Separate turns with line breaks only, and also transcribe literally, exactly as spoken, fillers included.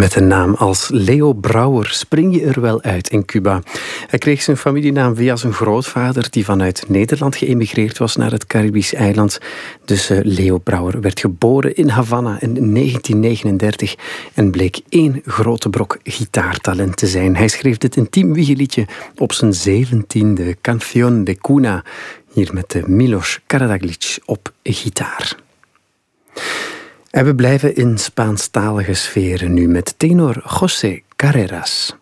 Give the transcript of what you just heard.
Met een naam als Leo Brouwer spring je er wel uit in Cuba. Hij kreeg zijn familienaam via zijn grootvader, die vanuit Nederland geëmigreerd was naar het Caribisch eiland. Dus uh, Leo Brouwer werd geboren in Havana in negentien negenendertig en bleek één grote brok gitaartalent te zijn. Hij schreef dit intiem wiegeliedje op zijn zeventiende, Canción de Cuna, hier met uh, Milos Karadzic op gitaar. En we blijven in Spaanstalige sferen nu met tenor José Carreras.